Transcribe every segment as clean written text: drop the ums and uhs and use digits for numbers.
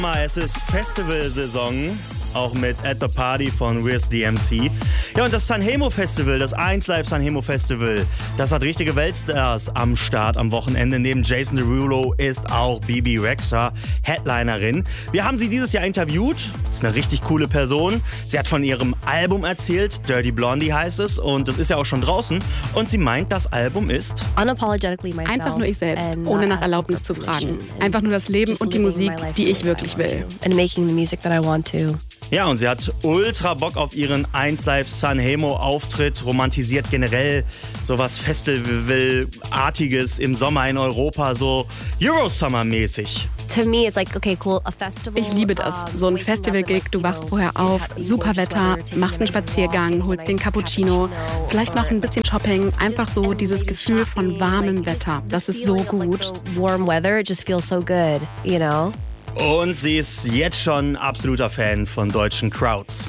Es ist Festivalsaison, auch mit At the Party von Wiz DMC. Ja, und das Sanremo Festival, das 1Live Sanremo Festival, das hat richtige Weltstars am Start am Wochenende. Neben Jason Derulo ist auch Bebe Rexha Headlinerin. Wir haben sie dieses Jahr interviewt. Ist eine richtig coole Person. Sie hat von ihrem Album erzählt, Dirty Blondie heißt es, und das ist ja auch schon draußen. Und sie meint, das Album ist einfach nur ich selbst, ohne nach Erlaubnis zu fragen. Einfach nur das Leben und die Musik, die ich wirklich will. Ja, und sie hat ultra Bock auf ihren 1Live Sanremo Auftritt, romantisiert generell sowas Festival-artiges im Sommer in Europa, so Eurosummer-mäßig. Ich liebe das. So ein Festival-Gig, du wachst vorher auf, super Wetter, machst einen Spaziergang, holst den Cappuccino, vielleicht noch ein bisschen Shopping, einfach so dieses Gefühl von warmem Wetter. Das ist so gut. Und sie ist jetzt schon absoluter Fan von deutschen Crowds.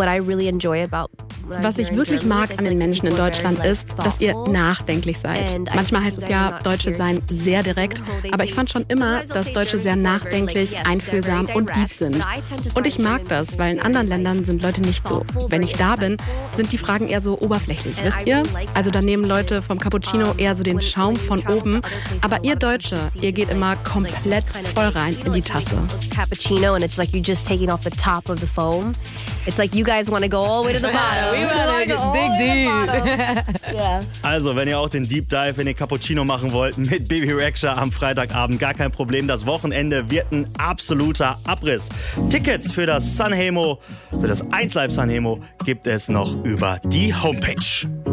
Was ich wirklich mag an den Menschen in Deutschland ist, dass ihr nachdenklich seid. Manchmal heißt es ja, Deutsche seien sehr direkt, aber ich fand schon immer, dass Deutsche sehr nachdenklich, einfühlsam und deep sind. Und ich mag das, weil in anderen Ländern sind Leute nicht so. Wenn ich da bin, sind die Fragen eher so oberflächlich, wisst ihr? Also da nehmen Leute vom Cappuccino eher so den Schaum von oben, aber ihr Deutsche, ihr geht immer komplett voll rein in die Tasse. Cappuccino and it's like you're just taking off the top of the foam. It's like you guys want to go all the way to the bottom. We want to go dig deep. Yeah. Also, wenn ihr auch den Deep Dive in den Cappuccino machen wollt mit Bebe Rexha am Freitagabend, gar kein Problem. Das Wochenende wird ein absoluter Abriss. Tickets für das Sanremo, für das 1Live Sanremo gibt es noch über die Homepage.